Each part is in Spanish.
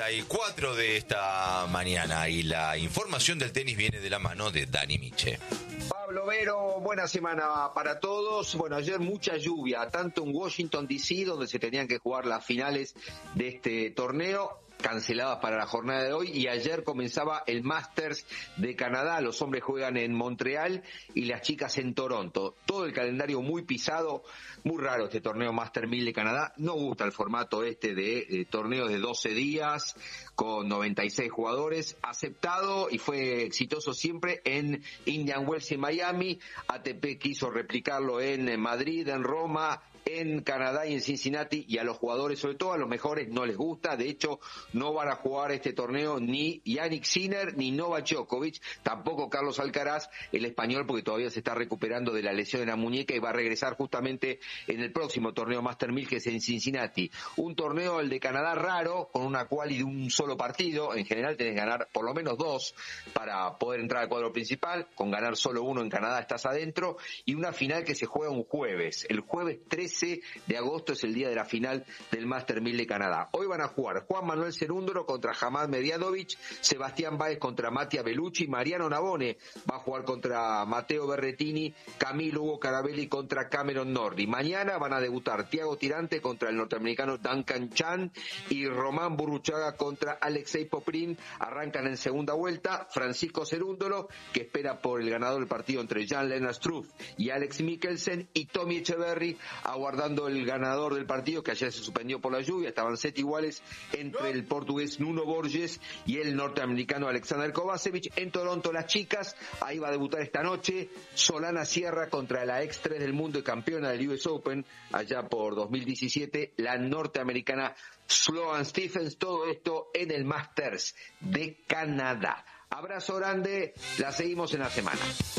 34 de esta mañana y la información del tenis viene de la mano de Dani Miche. Pablo Vero, buena semana para todos. Bueno, ayer mucha lluvia, tanto en Washington DC, donde se tenían que jugar las finales de este torneo, canceladas para la jornada de hoy, y ayer comenzaba el Masters de Canadá. Los hombres juegan en Montreal y las chicas en Toronto. Todo el calendario muy pisado, muy raro este torneo Master 1000 de Canadá. No gusta el formato este de torneos de 12 días con 96 jugadores. Aceptado y fue exitoso siempre en Indian Wells y Miami. ATP quiso replicarlo en Madrid, en Roma, en Canadá y en Cincinnati, y a los jugadores, sobre todo a los mejores, no les gusta. De hecho, no van a jugar este torneo ni Jannik Sinner ni Novak Djokovic, tampoco Carlos Alcaraz, el español, porque todavía se está recuperando de la lesión en la muñeca y va a regresar justamente en el próximo torneo Master 1000, que es en Cincinnati. Un torneo, el de Canadá, raro, con una quali de un solo partido. En general tenés que ganar por lo menos 2 para poder entrar al cuadro principal. Con ganar solo 1 en Canadá estás adentro, y una final que se juega un jueves. El jueves 13 de agosto es el día de la final del Master 1000 de Canadá. Hoy van a jugar Juan Manuel Cerúndolo contra Hamad Medianovic, Sebastián Báez contra Mattia Bellucci, Mariano Navone va a jugar contra Matteo Berrettini, Camilo Hugo Carabelli contra Cameron Norrie. Mañana van a debutar Thiago Tirante contra el norteamericano Duncan Chan y Román Burruchaga contra Alexei Poprin. Arrancan en segunda vuelta Francisco Cerúndolo, que espera por el ganador del partido entre Jan-Lennart Struff y Alex Mikkelsen, y Tommy Echeverry aguardando el ganador del partido, que ayer se suspendió por la lluvia. Estaban set iguales entre el portugués Nuno Borges y el norteamericano Alexander Kovacevic. En Toronto, las chicas, ahí va a debutar esta noche Solana Sierra contra la ex 3 del mundo y campeona del US Open allá por 2017, la norteamericana Sloane Stephens. Todo esto en el Masters de Canadá. Abrazo grande, la seguimos en la semana.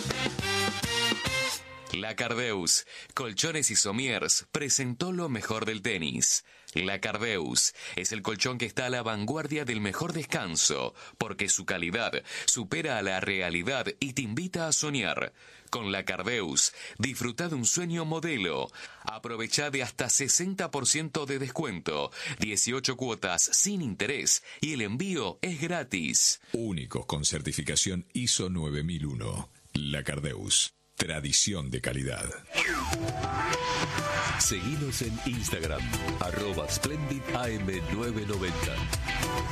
La Cardeus, Colchones y Somiers, presentó lo mejor del tenis. La Cardeus es el colchón que está a la vanguardia del mejor descanso, porque su calidad supera a la realidad y te invita a soñar. Con La Cardeus, disfruta de un sueño modelo. Aprovecha de hasta 60% de descuento, 18 cuotas sin interés y el envío es gratis. Únicos con certificación ISO 9001. La Cardeus. Tradición de calidad. Seguinos en Instagram, @SplendidAM990.